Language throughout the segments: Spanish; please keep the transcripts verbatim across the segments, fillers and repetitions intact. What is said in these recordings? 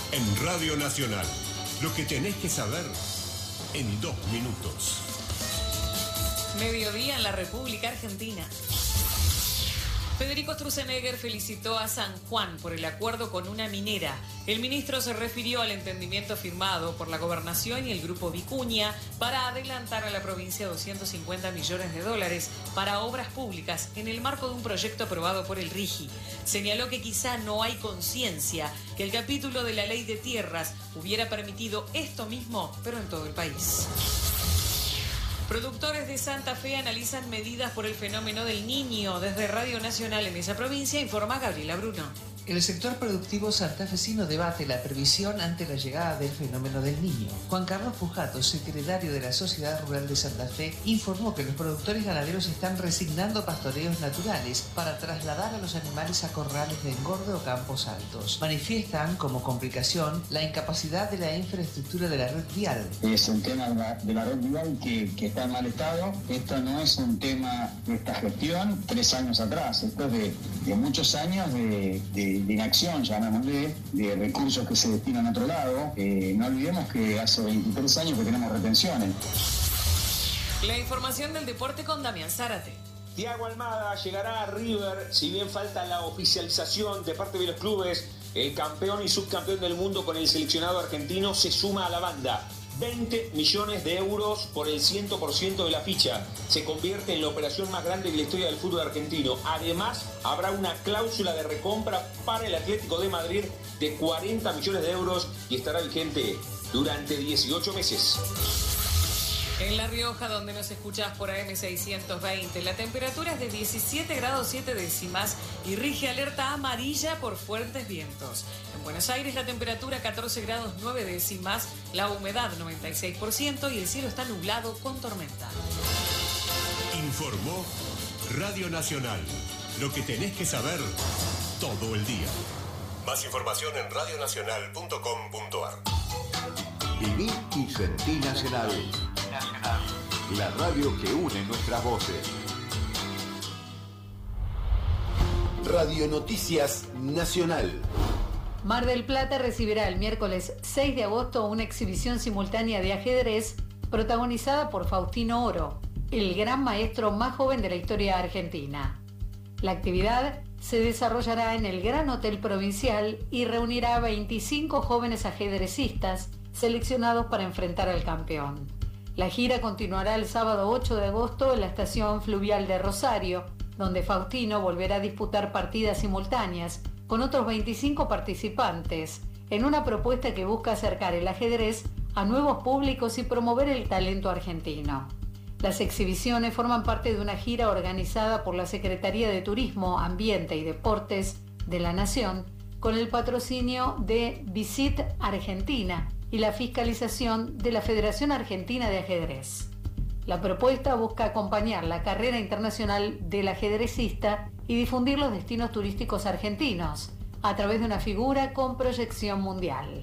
En Radio Nacional, lo que tenés que saber en dos minutos. Mediodía en la República Argentina. Federico Sturzenegger felicitó a San Juan por el acuerdo con una minera. El ministro se refirió al entendimiento firmado por la Gobernación y el Grupo Vicuña para adelantar a la provincia doscientos cincuenta millones de dólares para obras públicas en el marco de un proyecto aprobado por el RIGI. Señaló que quizá no hay conciencia que el capítulo de la Ley de Tierras hubiera permitido esto mismo, pero en todo el país. Productores de Santa Fe analizan medidas por el fenómeno del Niño. Desde Radio Nacional en esa provincia informa Gabriela Bruno. El sector productivo santafesino debate la previsión ante la llegada del fenómeno del Niño. Juan Carlos Pujato, secretario de la Sociedad Rural de Santa Fe, informó que los productores ganaderos están resignando pastoreos naturales para trasladar a los animales a corrales de engorde o campos altos. Manifiestan como complicación la incapacidad de la infraestructura de la red vial. Es un tema de la, de la red vial que, que está en mal estado. Esto no es un tema de esta gestión tres años atrás. Esto es de, de muchos años de, de de inacción, llamémosle, de recursos que se destinan a otro lado. Eh, no olvidemos que hace veintitrés años que tenemos retenciones. La información del deporte con Damián Zárate. Thiago Almada llegará a River, si bien falta la oficialización de parte de los clubes. El campeón y subcampeón del mundo con el seleccionado argentino se suma a la banda. veinte millones de euros por el cien por ciento de la ficha. Se convierte en la operación más grande de la historia del fútbol argentino. Además, habrá una cláusula de recompra para el Atlético de Madrid de cuarenta millones de euros y estará vigente durante dieciocho meses. En La Rioja, donde nos escuchás por A M seiscientos veinte, la temperatura es de diecisiete grados siete décimas y rige alerta amarilla por fuertes vientos. En Buenos Aires la temperatura catorce grados nueve décimas, la humedad noventa y seis por ciento y el cielo está nublado con tormenta. Informó Radio Nacional. Lo que tenés que saber todo el día. Más información en radio nacional punto com punto a r. Viví y sentí Nacional. Nacional. La radio que une nuestras voces. Radio Noticias Nacional. Mar del Plata recibirá el miércoles seis de agosto una exhibición simultánea de ajedrez protagonizada por Faustino Oro, el gran maestro más joven de la historia argentina. La actividad se desarrollará en el Gran Hotel Provincial y reunirá a veinticinco jóvenes ajedrecistas seleccionados para enfrentar al campeón. La gira continuará el sábado ocho de agosto en la estación fluvial de Rosario, donde Faustino volverá a disputar partidas simultáneas con otros veinticinco participantes, en una propuesta que busca acercar el ajedrez a nuevos públicos y promover el talento argentino. Las exhibiciones forman parte de una gira organizada por la Secretaría de Turismo, Ambiente y Deportes de la Nación, con el patrocinio de Visit Argentina y la fiscalización de la Federación Argentina de Ajedrez. La propuesta busca acompañar la carrera internacional del ajedrecista y difundir los destinos turísticos argentinos a través de una figura con proyección mundial.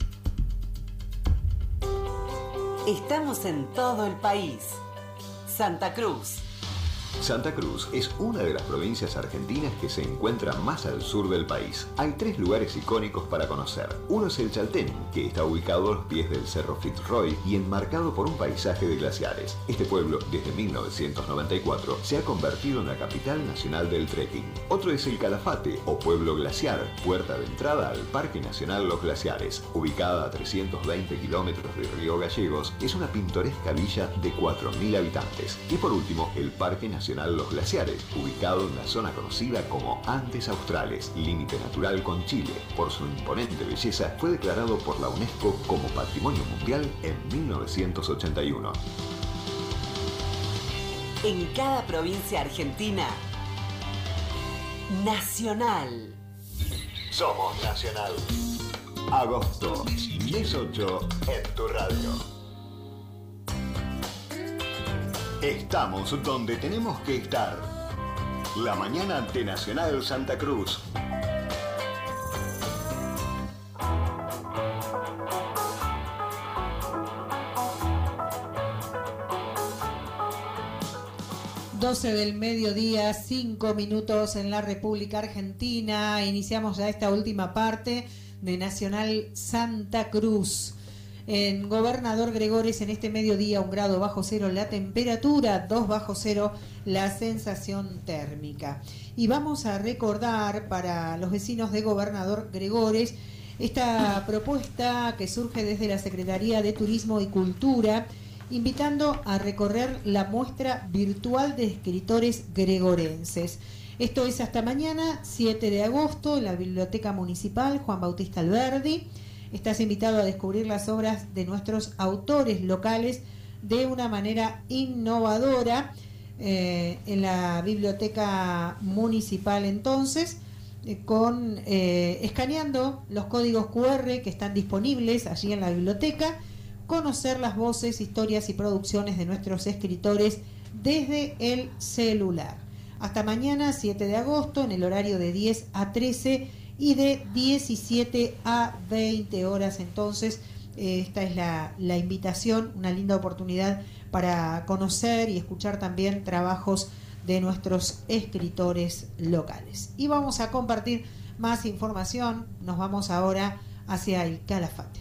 Estamos en todo el país. Santa Cruz. Santa Cruz es una de las provincias argentinas que se encuentra más al sur del país. Hay tres lugares icónicos para conocer. Uno es el Chaltén, que está ubicado a los pies del Cerro Fitzroy y enmarcado por un paisaje de glaciares. Este pueblo, desde mil novecientos noventa y cuatro, se ha convertido en la capital nacional del trekking. Otro es el Calafate, o Pueblo Glaciar, puerta de entrada al Parque Nacional Los Glaciares. Ubicada a trescientos veinte kilómetros de Río Gallegos, es una pintoresca villa de cuatro mil habitantes. Y por último, el Parque Nacional Los Glaciares, ubicado en la zona conocida como Andes Australes, límite natural con Chile. Por su imponente belleza, fue declarado por la UNESCO como Patrimonio Mundial en mil novecientos ochenta y uno. En cada provincia argentina, Nacional. Somos Nacional. Agosto, mes ocho, en tu radio. Estamos donde tenemos que estar. La mañana de Nacional Santa Cruz. doce del mediodía, cinco minutos en la República Argentina. Iniciamos ya esta última parte de Nacional Santa Cruz. En Gobernador Gregores, en este mediodía, un grado bajo cero la temperatura, dos bajo cero la sensación térmica. Y vamos a recordar para los vecinos de Gobernador Gregores esta propuesta que surge desde la Secretaría de Turismo y Cultura, invitando a recorrer la muestra virtual de escritores gregorenses. Esto es hasta mañana, siete de agosto, en la Biblioteca Municipal Juan Bautista Alberdi. Estás invitado a descubrir las obras de nuestros autores locales de una manera innovadora eh, en la Biblioteca Municipal, entonces, eh, con eh, escaneando los códigos cu erre que están disponibles allí en la biblioteca, conocer las voces, historias y producciones de nuestros escritores desde el celular. Hasta mañana, siete de agosto, en el horario de diez a trece y de diecisiete a veinte horas. Entonces, eh, esta es la, la invitación, una linda oportunidad para conocer y escuchar también trabajos de nuestros escritores locales. Y vamos a compartir más información. Nos vamos ahora hacia el Calafate.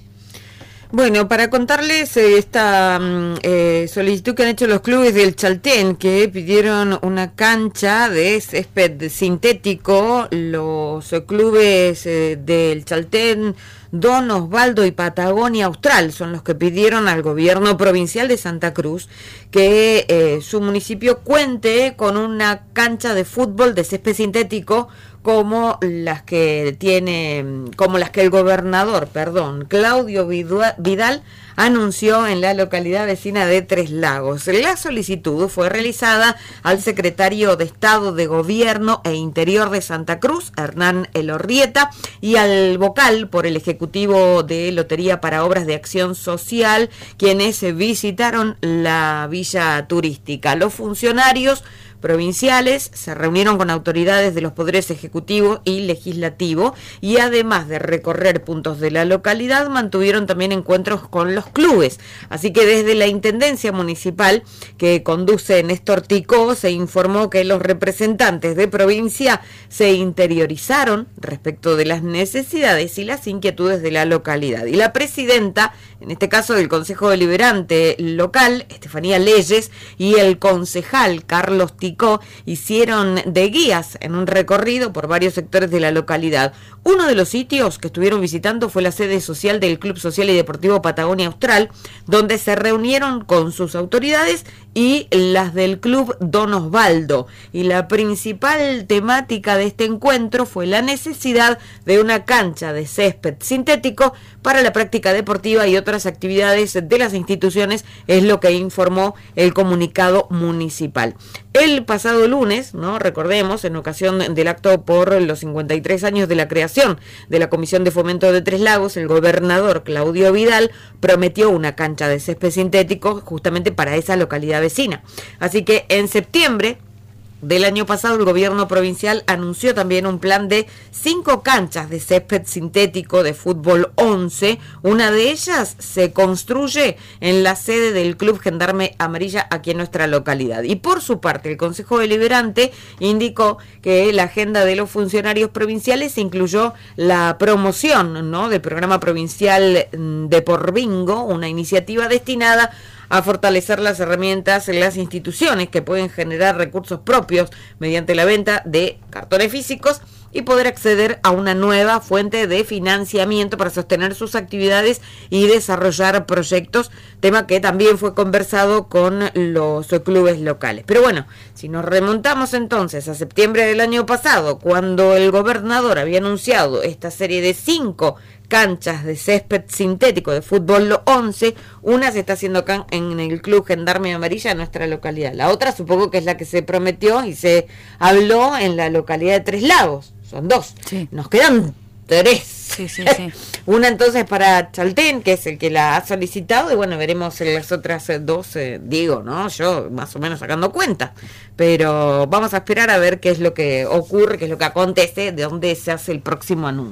Bueno, para contarles eh, esta eh, solicitud que han hecho los clubes del Chaltén, que pidieron una cancha de césped sintético. Los clubes eh, del Chaltén, Don Osvaldo y Patagonia Austral son los que pidieron al gobierno provincial de Santa Cruz que eh, su municipio cuente con una cancha de fútbol de césped sintético como las que tiene, como las que el gobernador, perdón, Claudio Vidal anunció en la localidad vecina de Tres Lagos. La solicitud fue realizada al secretario de Estado de Gobierno e Interior de Santa Cruz, Hernán Elorrieta, y al vocal por el Ejecutivo de Lotería para Obras de Acción Social, quienes visitaron la villa turística. Los funcionarios provinciales se reunieron con autoridades de los poderes ejecutivo y legislativo y además de recorrer puntos de la localidad mantuvieron también encuentros con los clubes. Así que desde la Intendencia Municipal que conduce Néstor Ticó se informó que los representantes de provincia se interiorizaron respecto de las necesidades y las inquietudes de la localidad. Y la presidenta, en este caso del Consejo Deliberante local, Estefanía Leyes, y el concejal Carlos Ticó hicieron de guías en un recorrido por varios sectores de la localidad. Uno de los sitios que estuvieron visitando fue la sede social del Club Social y Deportivo Patagonia Austral, donde se reunieron con sus autoridades y las del Club Don Osvaldo. Y la principal temática de este encuentro fue la necesidad de una cancha de césped sintético para la práctica deportiva y otras actividades de las instituciones, es lo que informó el comunicado municipal. El pasado lunes, ¿no? Recordemos, en ocasión del acto por los cincuenta y tres años de la creación de la Comisión de Fomento de Tres Lagos, el gobernador Claudio Vidal prometió una cancha de césped sintético justamente para esa localidad vecina. Así que en septiembre del año pasado el gobierno provincial anunció también un plan de cinco canchas de césped sintético de fútbol once. Una de ellas se construye en la sede del Club Gendarme Amarilla aquí en nuestra localidad. Y por su parte el Consejo Deliberante indicó que la agenda de los funcionarios provinciales incluyó la promoción, ¿no?, del programa provincial de Por Bingo, una iniciativa destinada a fortalecer las herramientas en las instituciones que pueden generar recursos propios mediante la venta de cartones físicos y poder acceder a una nueva fuente de financiamiento para sostener sus actividades y desarrollar proyectos, tema que también fue conversado con los clubes locales. Pero bueno, si nos remontamos entonces a septiembre del año pasado, cuando el gobernador había anunciado esta serie de cinco canchas de césped sintético de fútbol once, una se está haciendo acá en el Club Gendarme Amarilla en nuestra localidad. La otra supongo que es la que se prometió y se habló en la localidad de Tres Lagos. Son dos. Sí. Nos quedan tres. Sí, sí, sí. Una entonces para Chaltén, que es el que la ha solicitado, y bueno, veremos en las otras dos, eh, digo, ¿no? Yo más o menos sacando cuenta. Pero vamos a esperar a ver qué es lo que ocurre, qué es lo que acontece, de dónde se hace el próximo anuncio.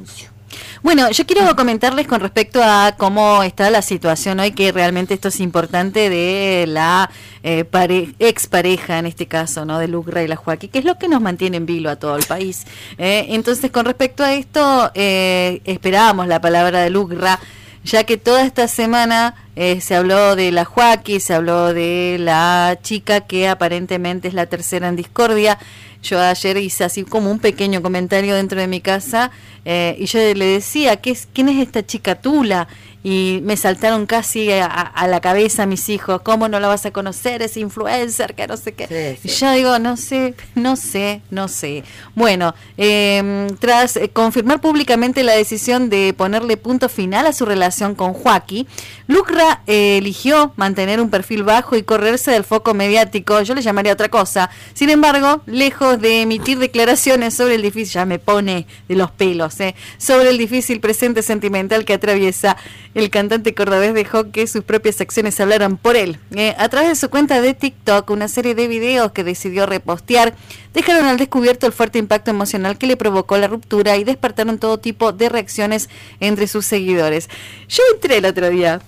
Bueno, yo quiero comentarles con respecto a cómo está la situación hoy, que realmente esto es importante, de la eh, pare- expareja, en este caso, ¿no? De Lucra y la Joaquí, que es lo que nos mantiene en vilo a todo el país. Eh, entonces, con respecto a esto, eh, esperábamos la palabra de Lucra, ya que toda esta semana eh, se habló de la Joaquí, se habló de la chica que aparentemente es la tercera en discordia. Yo ayer hice así como un pequeño comentario dentro de mi casa eh, y yo le decía, ¿qué es, ¿quién es esta chica Tula? Y me saltaron casi a, a la cabeza mis hijos, ¿cómo no la vas a conocer? Es influencer, que no sé qué. Sí, sí. Y yo digo, no sé, no sé, no sé. Bueno, eh, tras eh, confirmar públicamente la decisión de ponerle punto final a su relación con Joaquí, Lucra eh, eligió mantener un perfil bajo y correrse del foco mediático. Yo le llamaría otra cosa. Sin embargo, lejos de emitir declaraciones sobre el difícil, ya me pone de los pelos, eh, sobre el difícil presente sentimental que atraviesa, el cantante cordobés dejó que sus propias acciones hablaran por él. Eh, a través de su cuenta de TikTok, una serie de videos que decidió repostear dejaron al descubierto el fuerte impacto emocional que le provocó la ruptura y despertaron todo tipo de reacciones entre sus seguidores. Yo entré el otro día,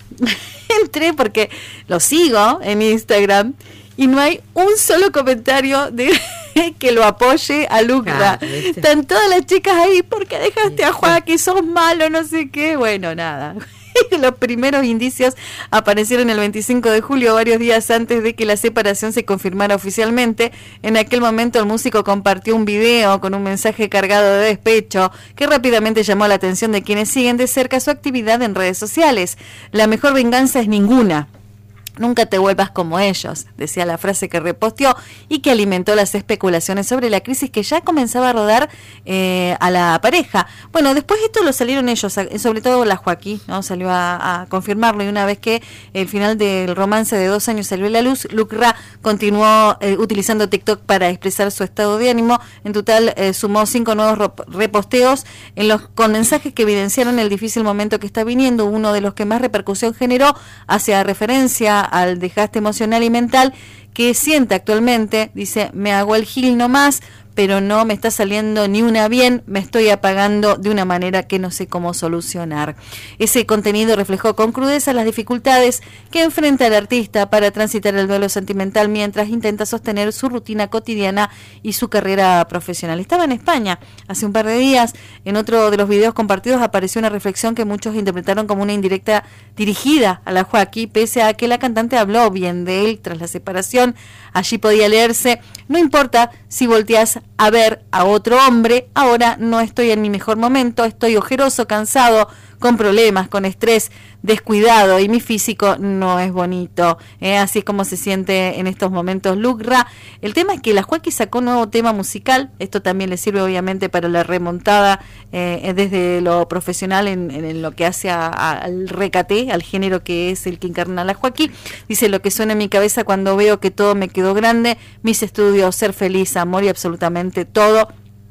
entré porque lo sigo en Instagram y no hay un solo comentario de que lo apoye a Lucra. Ah, están todas las chicas ahí, porque dejaste a Joaquín, sos malo, no sé qué. Bueno, nada. Los primeros indicios aparecieron el veinticinco de julio, varios días antes de que la separación se confirmara oficialmente. En aquel momento el músico compartió un video con un mensaje cargado de despecho que rápidamente llamó la atención de quienes siguen de cerca su actividad en redes sociales. La mejor venganza es ninguna. Nunca te vuelvas como ellos, decía la frase que reposteó y que alimentó las especulaciones sobre la crisis que ya comenzaba a rodar eh, a la pareja. Bueno, después esto lo salieron ellos, sobre todo la Joaquí, ¿no? Salió a, a confirmarlo, y una vez que el final del romance de dos años salió a la luz, Lucra continuó eh, utilizando TikTok para expresar su estado de ánimo. En total eh, sumó cinco nuevos reposteos en los, con mensajes que evidenciaron el difícil momento que está viniendo. Uno de los que más repercusión generó hacia referencia al desgaste emocional y mental que siente actualmente. Dice, me hago el gil nomás, pero no me está saliendo ni una bien, me estoy apagando de una manera que no sé cómo solucionar. Ese contenido reflejó con crudeza las dificultades que enfrenta el artista para transitar el duelo sentimental mientras intenta sostener su rutina cotidiana y su carrera profesional. Estaba en España hace un par de días. En otro de los videos compartidos apareció una reflexión que muchos interpretaron como una indirecta dirigida a la Joaquí, pese a que la cantante habló bien de él tras la separación. Allí podía leerse, no importa si volteas a ver a otro hombre, ahora no estoy en mi mejor momento, estoy ojeroso, cansado, con problemas, con estrés, descuidado, y mi físico no es bonito. ¿eh? Así es como se siente en estos momentos Lucra. El tema es que la Joaquí sacó un nuevo tema musical. Esto también le sirve obviamente para la remontada eh, desde lo profesional en, en lo que hace a, a, al recate, al género que es el que encarna la Joaquí. Dice, lo que suena en mi cabeza cuando veo que todo me quedó grande, mis estudios, ser feliz, amor y absolutamente todo.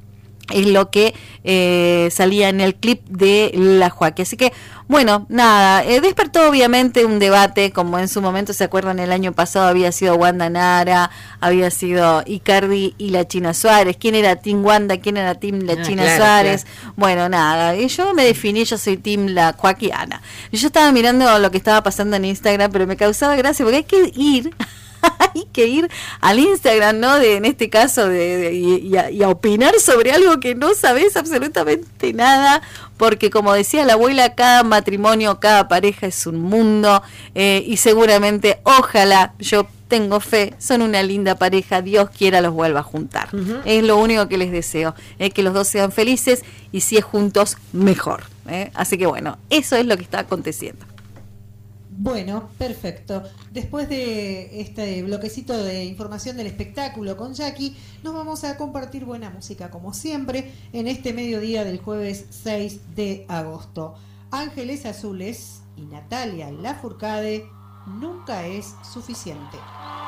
Es lo que eh, salía en el clip de la Joaquí. Así que, bueno, nada, eh, despertó obviamente un debate, como en su momento, ¿se acuerdan? El año pasado había sido Wanda Nara, había sido Icardi y la China Suárez. ¿Quién era Team Wanda? ¿Quién era Team la ah, China claro, Suárez? Claro. Bueno, nada, yo me definí, yo soy Team la Joaquiana. Yo estaba mirando lo que estaba pasando en Instagram, pero me causaba gracia porque hay que ir... hay que ir al Instagram, ¿no? De, en este caso, de, de y, y, a, y a opinar sobre algo que no sabes absolutamente nada, porque como decía la abuela, cada matrimonio, cada pareja es un mundo, eh, y seguramente, ojalá, yo tengo fe, son una linda pareja, Dios quiera los vuelva a juntar. Uh-huh. Es lo único que les deseo, eh, que los dos sean felices, y si es juntos, mejor. Eh. Así que bueno, eso es lo que está aconteciendo. Bueno, perfecto. Después de este bloquecito de información del espectáculo con Jackie, nos vamos a compartir buena música como siempre en este mediodía del jueves seis de agosto. Ángeles Azules y Natalia Lafourcade, Nunca es suficiente.